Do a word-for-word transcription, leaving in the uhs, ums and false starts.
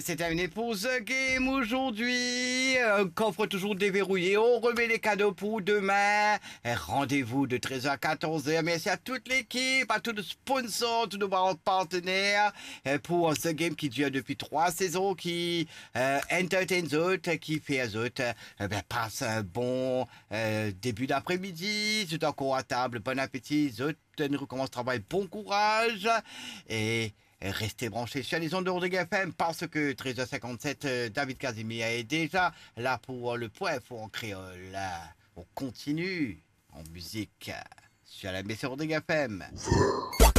c'est terminé pour The Game aujourd'hui. Un coffre toujours déverrouillé. On remet les cadeaux pour demain. Rendez-vous de treize heures à quatorze heures. Merci à toute l'équipe, à tous nos sponsors, tous nos partenaires pour The Game qui dure depuis trois saisons, qui euh, entertain les autres, qui fait les autres. Euh, ben, passe un bon euh, début d'après-midi. C'est encore à table. Bon appétit. Les autres nous recommence travail. Bon courage. Et restez branchés sur les ondes de Rodrigue F M parce que treize heures cinquante-sept, euh, David Casimir est déjà là pour euh, le point F en créole. On continue en musique sur la B C Rodrigue F M.